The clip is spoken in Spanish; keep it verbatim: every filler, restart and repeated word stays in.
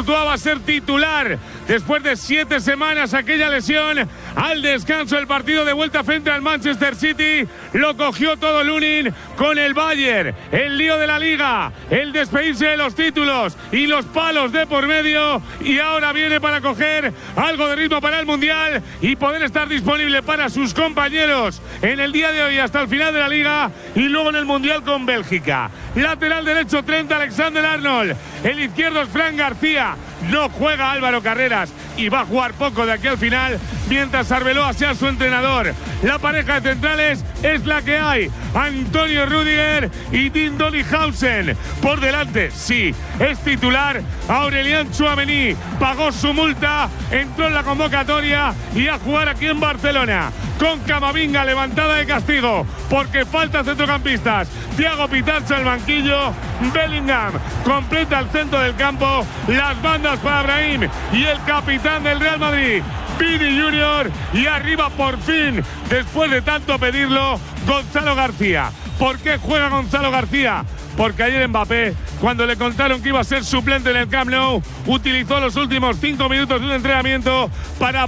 Courtois va a ser titular después de siete semanas, aquella lesión. Al descanso, el partido de vuelta frente al Manchester City lo cogió todo Lunin con el Bayern, el lío de la Liga, el despedirse de los títulos y los palos de por medio, y ahora viene para coger algo de ritmo para el Mundial y poder estar disponible para sus compañeros en el día de hoy hasta el final de la Liga y luego en el Mundial con Bélgica. Lateral derecho, Trent Alexander-Arnold. El izquierdo es Fran García. No juega Álvaro Carreras y va a jugar poco de aquí al final, mientras Arbeloa sea su entrenador. La pareja de centrales es la que hay: Antonio Rüdiger y Dean Donninghausen. Por delante, sí, es titular Aurélien Tchouaméni. Pagó su multa, entró en la convocatoria y a jugar aquí en Barcelona. Con Camavinga levantada de castigo porque falta centrocampistas. Thiago Pintarza al banquillo. Bellingham completa el centro del campo. Las bandas para Brahim y el capitán del Real Madrid, Vini Junior. Y arriba, por fin, después de tanto pedirlo, Gonzalo García. ¿Por qué juega Gonzalo García? Porque ayer Mbappé, cuando le contaron que iba a ser suplente en el Camp Nou, utilizó los últimos cinco minutos de un entrenamiento para